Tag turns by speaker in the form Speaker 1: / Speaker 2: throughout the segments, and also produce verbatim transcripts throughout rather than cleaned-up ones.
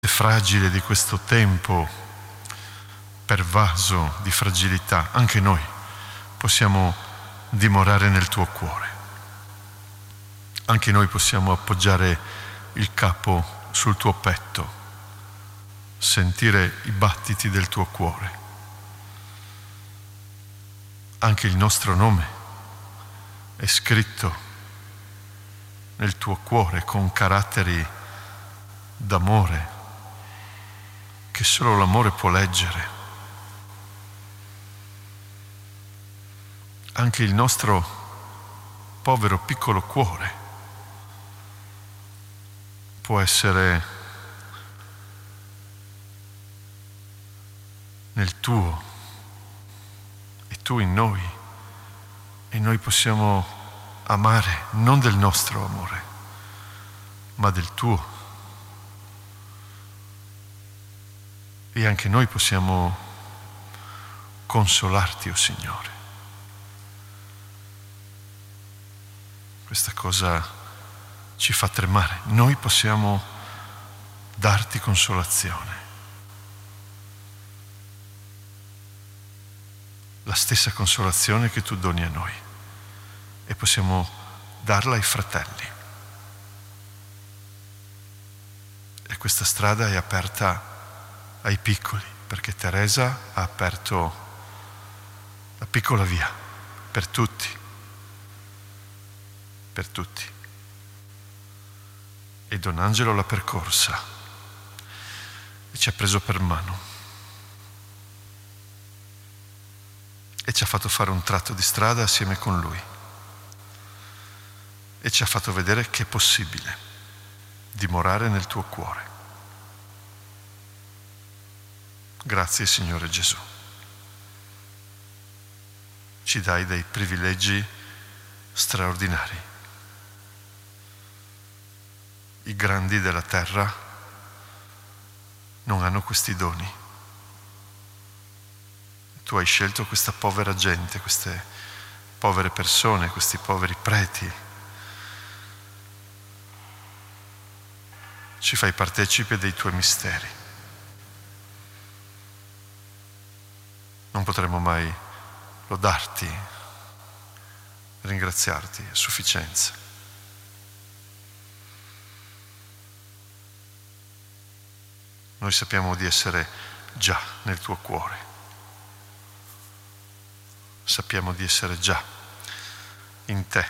Speaker 1: fragile di questo tempo pervaso di fragilità, anche noi possiamo dimorare nel tuo cuore. Anche noi possiamo appoggiare il capo sul tuo petto, sentire i battiti del tuo cuore. Anche il nostro nome è scritto nel tuo cuore con caratteri d'amore che solo l'amore può leggere. Anche il nostro povero piccolo cuore può essere nel tuo e tu in noi, e noi possiamo amare non del nostro amore, ma del tuo. E anche noi possiamo consolarti, o Signore. Questa cosa ci fa tremare. Noi possiamo darti consolazione. La stessa consolazione che tu doni a noi. E possiamo darla ai fratelli. E questa strada è aperta ai piccoli, perché Teresa ha aperto la piccola via per tutti. Per tutti. E Don Angelo l'ha percorsa e ci ha preso per mano e ci ha fatto fare un tratto di strada assieme con lui e ci ha fatto vedere che è possibile dimorare nel tuo cuore. Grazie, Signore Gesù. Ci dai dei privilegi straordinari. I grandi della terra non hanno questi doni. Tu hai scelto questa povera gente, queste povere persone, questi poveri preti. Ci fai partecipe dei tuoi misteri. Non potremo mai lodarti, ringraziarti a sufficienza. Noi sappiamo di essere già nel tuo cuore. Sappiamo di essere già in te.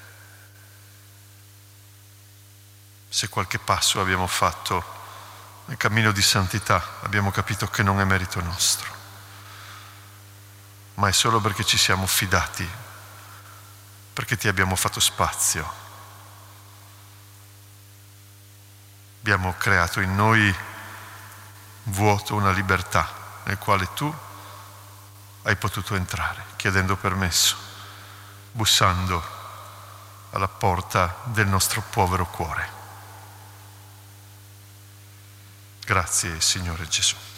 Speaker 1: Se qualche passo abbiamo fatto nel cammino di santità, abbiamo capito che non è merito nostro, ma è solo perché ci siamo fidati, perché ti abbiamo fatto spazio. Abbiamo creato in noi vuoto, una libertà nel quale tu hai potuto entrare, chiedendo permesso, bussando alla porta del nostro povero cuore. Grazie, Signore Gesù.